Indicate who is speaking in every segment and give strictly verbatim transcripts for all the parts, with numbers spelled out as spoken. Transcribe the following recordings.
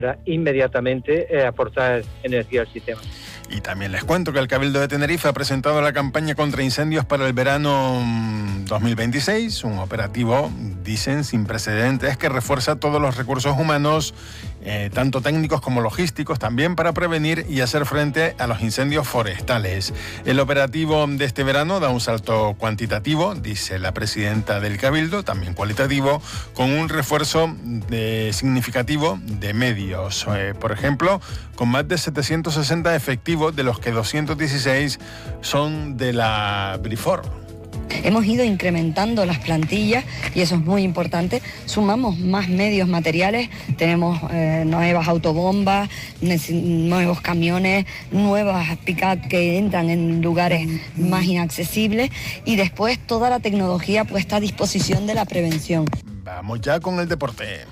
Speaker 1: inmediatamente eh, aportar energía al sistema.
Speaker 2: Y también les cuento que el Cabildo de Tenerife ha presentado la campaña contra incendios para el verano dos mil veintiséis, un operativo, dicen, sin precedentes, que refuerza todos los recursos humanos, eh, tanto técnicos como logísticos, también para prevenir y hacer frente a los incendios forestales. El operativo de este verano da un salto cuantitativo, dice la presidenta del Cabildo, también cualitativo, con un refuerzo de, significativo de medios. Eh, por ejemplo, con más de setecientos sesenta efectivos, de los que doscientos dieciséis son de la Brifor.
Speaker 3: Hemos ido incrementando las plantillas y eso es muy importante. Sumamos más medios materiales, tenemos eh, nuevas autobombas, nuevos camiones, nuevas pick-up que entran en lugares más inaccesibles y después toda la tecnología puesta a disposición de la prevención.
Speaker 2: Vamos ya con el deporte.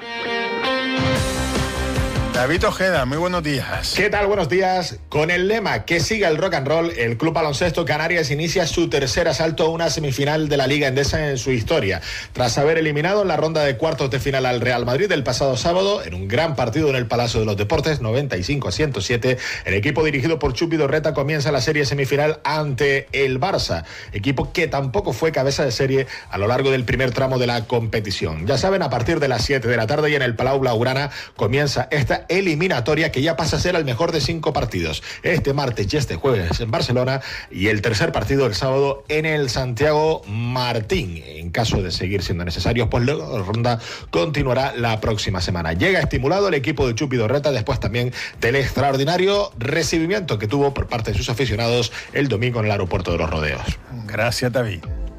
Speaker 2: David Ojeda, muy buenos días.
Speaker 4: ¿Qué tal? Buenos días. Con el lema que siga el rock and roll, el Club Baloncesto Canarias inicia su tercer asalto a una semifinal de la Liga Endesa en su historia. Tras haber eliminado en la ronda de cuartos de final al Real Madrid el pasado sábado, en un gran partido en el Palacio de los Deportes, noventa y cinco a ciento siete, el equipo dirigido por Chupi Dorreta comienza la serie semifinal ante el Barça, equipo que tampoco fue cabeza de serie a lo largo del primer tramo de la competición. Ya saben, a partir de las siete de la tarde y en el Palau Blaugrana comienza esta eliminatoria que ya pasa a ser el mejor de cinco partidos. Este martes y este jueves en Barcelona y el tercer partido el sábado en el Santiago Martín. En caso de seguir siendo necesario, pues la ronda continuará la próxima semana. Llega estimulado el equipo de Chupi Dorreta después también del extraordinario recibimiento que tuvo por parte de sus aficionados el domingo en el aeropuerto de Los Rodeos.
Speaker 2: Gracias, David.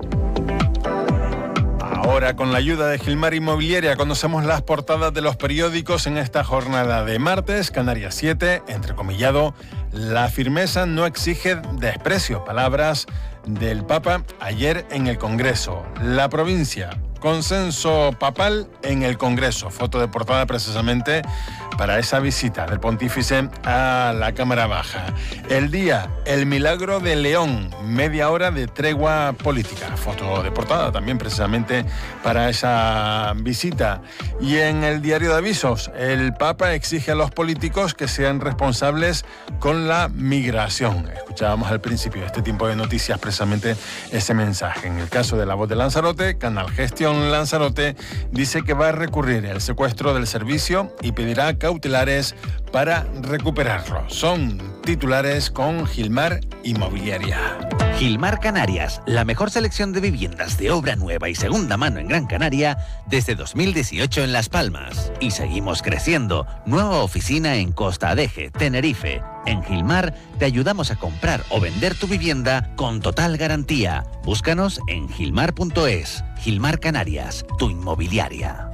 Speaker 2: Ahora, con la ayuda de Gilmar Inmobiliaria, conocemos las portadas de los periódicos en esta jornada de martes. Canarias siete, entrecomillado, la firmeza no exige desprecio. Palabras del Papa ayer en el Congreso. La Provincia, consenso papal en el Congreso. Foto de portada precisamente para esa visita del pontífice a la Cámara Baja. El Día, el milagro de León, media hora de tregua política. Foto de portada también precisamente para esa visita. Y en el Diario de Avisos, el Papa exige a los políticos que sean responsables con la migración. Escuchábamos al principio de este tiempo de noticias precisamente ese mensaje. En el caso de La Voz de Lanzarote, Canal Gestión Lanzarote dice que va a recurrir al secuestro del servicio y pedirá cautelares para recuperarlo. Son titulares con Gilmar Inmobiliaria.
Speaker 5: Gilmar Canarias, la mejor selección de viviendas de obra nueva y segunda mano en Gran Canaria desde dos mil dieciocho en Las Palmas. Y seguimos creciendo. Nueva oficina en Costa Adeje, Tenerife. En Gilmar te ayudamos a comprar o vender tu vivienda con total garantía. Búscanos en gilmar punto es. Gilmar Canarias, tu inmobiliaria.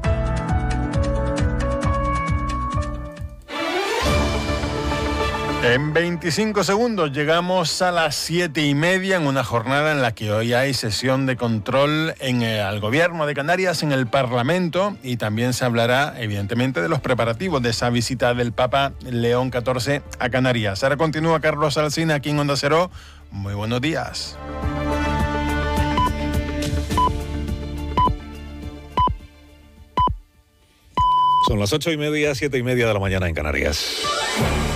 Speaker 2: En veinticinco segundos llegamos a las siete y media en una jornada en la que hoy hay sesión de control en el, al Gobierno de Canarias, en el Parlamento, y también se hablará evidentemente de los preparativos de esa visita del Papa León catorce a Canarias. Ahora continúa Carlos Alsina aquí en Onda Cero. Muy buenos días.
Speaker 6: Son las ocho y media, siete y media de la mañana en Canarias.